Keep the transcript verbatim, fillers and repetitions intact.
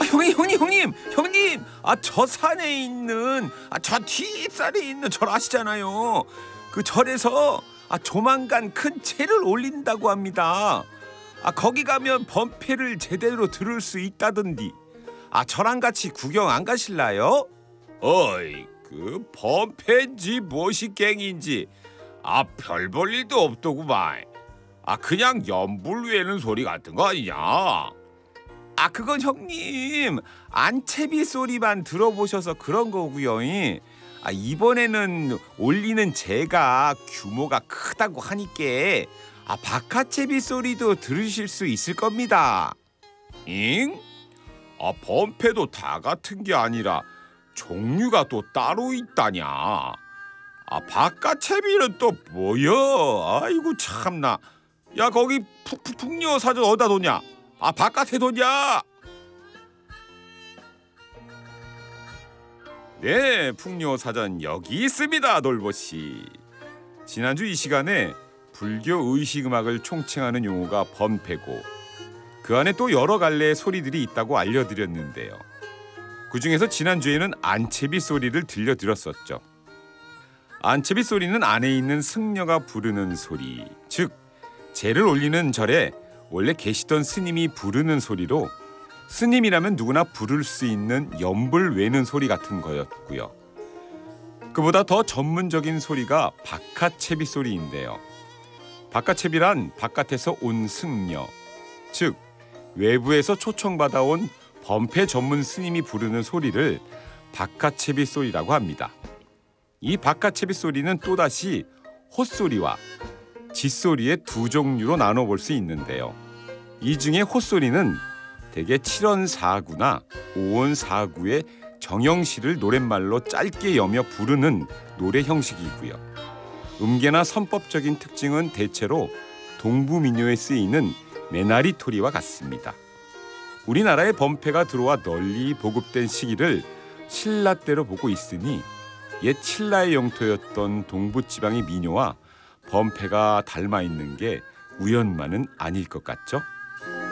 형님 형님 형님 형님 아 저 산에 있는 아 저 뒷산에 있는 절 아시잖아요. 그 절에서 아 조만간 큰 채를 올린다고 합니다. 아 거기 가면 범패를 제대로 들을 수 있다던디. 아 저랑 같이 구경 안 가실라요? 어이 그 범패인지 무엇이갱인지 아 별 볼 일도 없더구만. 아 그냥 연불 외는 소리 같은 거 아니냐? 아 그건 형님 안채비 소리만 들어보셔서 그런 거고요. 아 이번에는 올리는 재가 규모가 크다고 하니까 아 박하채비 소리도 들으실 수 있을 겁니다. 잉? 아 범패도 다 같은 게 아니라 종류가 또 따로 있다냐? 아 박하채비는 또 뭐여? 아이고 참나. 야 거기 풍요 사전 어디다 뒀냐? 아 바깥에 뒀냐? 네, 풍요 사전 여기 있습니다, 놀보씨. 지난주 이 시간에 불교 의식 음악을 총칭하는 용어가 범패고 그 안에 또 여러 갈래의 소리들이 있다고 알려드렸는데요. 그 중에서 지난주에는 안채비 소리를 들려드렸었죠. 안채비 소리는 안에 있는 승려가 부르는 소리, 즉 제를 올리는 절에 원래 계시던 스님이 부르는 소리로 스님이라면 누구나 부를 수 있는 연불 외는 소리 같은 거였고요. 그보다 더 전문적인 소리가 박하채비 소리인데요. 박하채비란 바깥에서 온 승려, 즉 외부에서 초청받아온 범패 전문 스님이 부르는 소리를 박하채비 소리라고 합니다. 이 박하채비 소리는 또다시 헛소리와 짖소리의 두 종류로 나눠볼 수 있는데요. 이 중에 헛소리는 대개 칠언사구나 오언사구의 정형시를 노랫말로 짧게 여며 부르는 노래 형식이고요. 음계나 선법적인 특징은 대체로 동부민요에 쓰이는 메나리토리와 같습니다. 우리나라에 범패가 들어와 널리 보급된 시기를 신라 때로 보고 있으니 옛 신라의 영토였던 동부지방의 민요와 범패가 닮아 있는 게 우연만은 아닐 것 같죠?